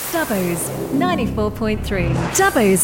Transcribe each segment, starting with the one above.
Dubbo's 94.3. Dubbo's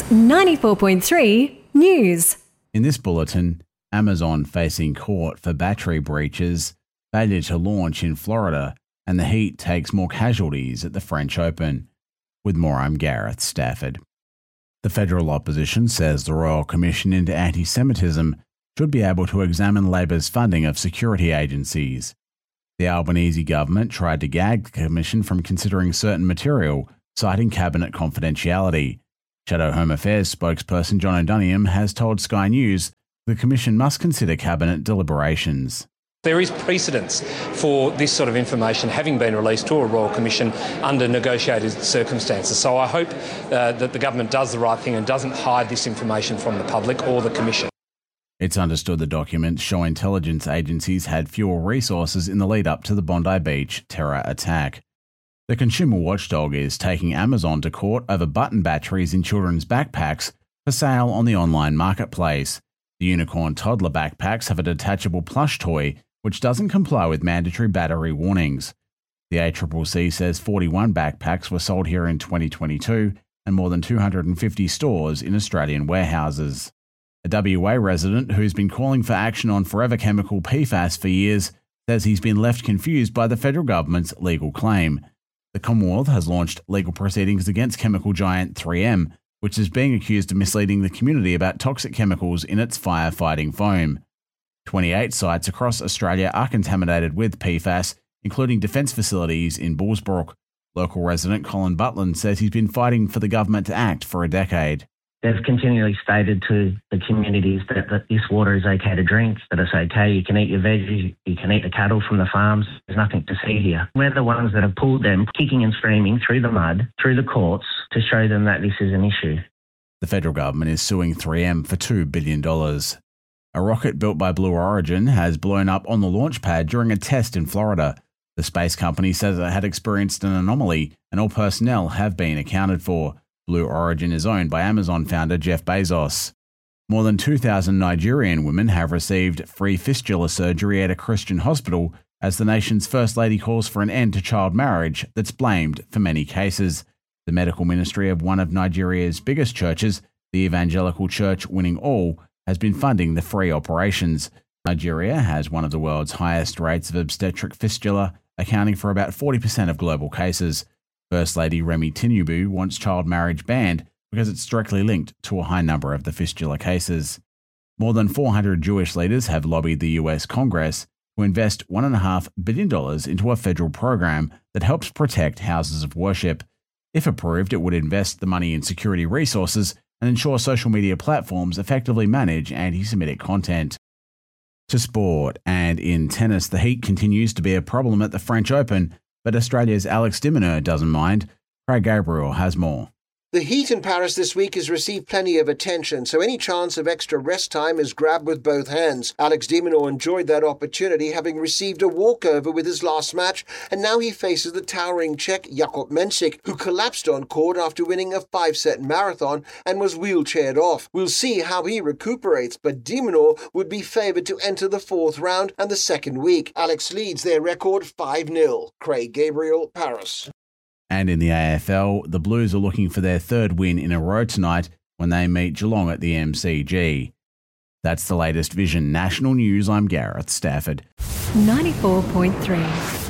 94.3 News. In this bulletin, Amazon facing court for battery breaches, failure to launch in Florida, and the Heat takes more casualties at the French Open. With more, I'm Gareth Stafford. The federal opposition says the Royal Commission into Anti-Semitism should be able to examine Labor's funding of security agencies. The Albanese government tried to gag the Commission from considering certain material, citing cabinet confidentiality. Shadow Home Affairs spokesperson John O'Doniam has told Sky News the Commission must consider cabinet deliberations. There is precedence for this sort of information having been released to a Royal Commission under negotiated circumstances. So I hope that the government does the right thing and doesn't hide this information from the public or the Commission. It's understood the documents show intelligence agencies had fewer resources in the lead up to the Bondi Beach terror attack. The consumer watchdog is taking Amazon to court over button batteries in children's backpacks for sale on the online marketplace. The unicorn toddler backpacks have a detachable plush toy which doesn't comply with mandatory battery warnings. The ACCC says 41 backpacks were sold here in 2022 and more than 250 stores in Australian warehouses. A WA resident who's been calling for action on forever chemical PFAS for years says he's been left confused by the federal government's legal claim. The Commonwealth has launched legal proceedings against chemical giant 3M, which is being accused of misleading the community about toxic chemicals in its firefighting foam. 28 sites across Australia are contaminated with PFAS, including defence facilities in Bullsbrook. Local resident Colin Butland says he's been fighting for the government to act for a decade. They've continually stated to the communities that this water is okay to drink, that it's okay, you can eat your veggies, you can eat the cattle from the farms, there's nothing to see here. We're the ones that have pulled them kicking and screaming through the mud, through the courts, to show them that this is an issue. The federal government is suing 3M for $2 billion. A rocket built by Blue Origin has blown up on the launch pad during a test in Florida. The space company says it had experienced an anomaly and all personnel have been accounted for. Blue Origin is owned by Amazon founder Jeff Bezos. More than 2,000 Nigerian women have received free fistula surgery at a Christian hospital as the nation's First Lady calls for an end to child marriage that's blamed for many cases. The medical ministry of one of Nigeria's biggest churches, the Evangelical Church Winning All, has been funding the free operations. Nigeria has one of the world's highest rates of obstetric fistula, accounting for about 40% of global cases. First Lady Remi Tinubu wants child marriage banned because it's directly linked to a high number of the fistula cases. More than 400 Jewish leaders have lobbied the US Congress to invest $1.5 billion into a federal program that helps protect houses of worship. If approved, it would invest the money in security resources and ensure social media platforms effectively manage anti-Semitic content. To sport, and in tennis, the heat continues to be a problem at the French Open, but Australia's Alex de Minaur doesn't mind. Craig Gabriel has more. The heat in Paris this week has received plenty of attention, so any chance of extra rest time is grabbed with both hands. Alex de Minaur enjoyed that opportunity, having received a walkover with his last match, and now he faces the towering Czech Jakub Mensik, who collapsed on court after winning a 5-set marathon and was wheelchaired off. We'll see how he recuperates, but de Minaur would be favoured to enter the fourth round and the second week. Alex leads their record 5-0. Craig Gabriel, Paris. And in the AFL, the Blues are looking for their third win in a row tonight when they meet Geelong at the MCG. That's the latest Vision National News. I'm Gareth Stafford. 94.3.